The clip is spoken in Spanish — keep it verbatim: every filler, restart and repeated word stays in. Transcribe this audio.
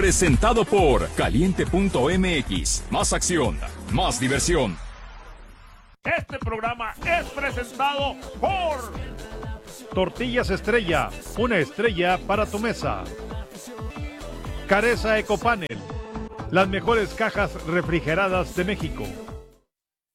Presentado por Caliente punto M X. Más acción, más diversión. Este programa es presentado por Tortillas Estrella, una estrella para tu mesa. Careza Ecopanel, las mejores cajas refrigeradas de México.